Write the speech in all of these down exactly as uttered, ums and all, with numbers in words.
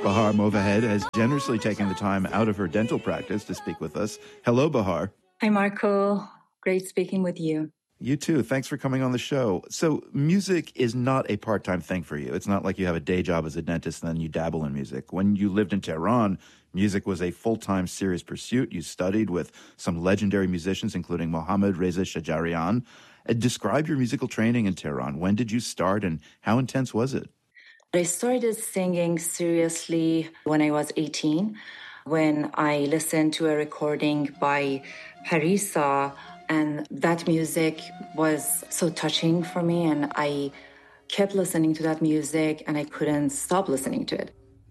Bahar Movahed has generously taken the time out of her dental practice to speak with us. Hello, Bahar. Hi, Marco. Great speaking with you. You too. Thanks for coming on the show. So music is not a part-time thing for you. It's not like you have a day job as a dentist and then you dabble in music. When you lived in Tehran, music was a full-time serious pursuit. You studied with some legendary musicians, including Mohammad Reza Shajarian. Uh, describe your musical training in Tehran. When did you start and how intense was it? I started singing seriously when I was eighteen, when I listened to a recording by Parisa, and that music was so touching for me, and I kept listening to that music, and I couldn't stop listening to it.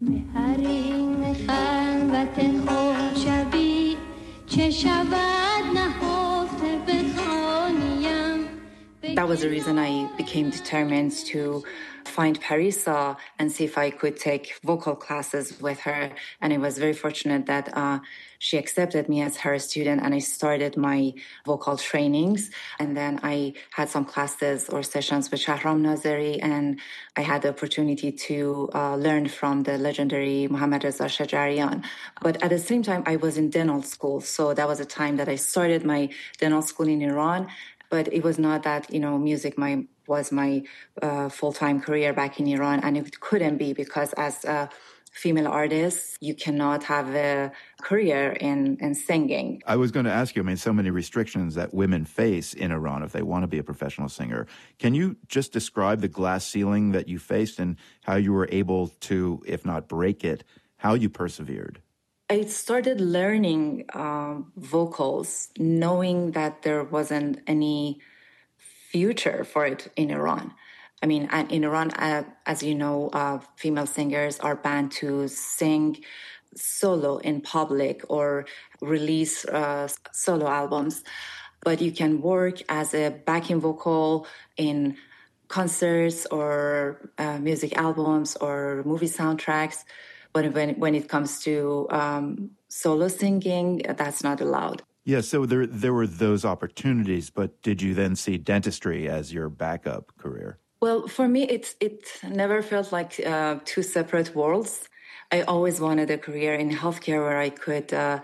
That was the reason I became determined to find Parisa and see if I could take vocal classes with her. And I was very fortunate that uh, she accepted me as her student, and I started my vocal trainings. And then I had some classes or sessions with Shahram Nazeri, and I had the opportunity to uh, learn from the legendary Mohammad Reza Shajarian. But at the same time, I was in dental school. So that was a time that I started my dental school in Iran. But it was not that, you know, music my was my uh, full-time career back in Iran, and it couldn't be because as a female artist, you cannot have a career in, in singing. I was going to ask you, I mean, so many restrictions that women face in Iran if they want to be a professional singer. Can you just describe the glass ceiling that you faced and how you were able to, if not break it, how you persevered? I started learning uh, vocals, knowing that there wasn't any future for it in Iran. I mean, in Iran, uh, as you know, uh, female singers are banned to sing solo in public or release uh, solo albums. But you can work as a backing vocal in concerts or uh, music albums or movie soundtracks. But when, when it comes to um, solo singing, that's not allowed. Yeah, so there there were those opportunities, but did you then see dentistry as your backup career? Well, for me, it, it never felt like uh, two separate worlds. I always wanted a career in healthcare where I could uh,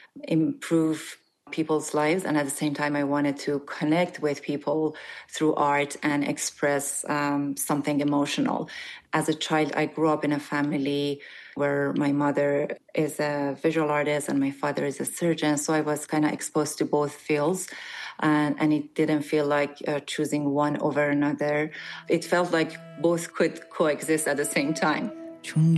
improve people's lives, and at the same time, I wanted to connect with people through art and express um, something emotional. As a child, I grew up in a family where my mother is a visual artist and my father is a surgeon, so I was kind of exposed to both fields, and, and it didn't feel like uh, choosing one over another. It felt like both could coexist at the same time.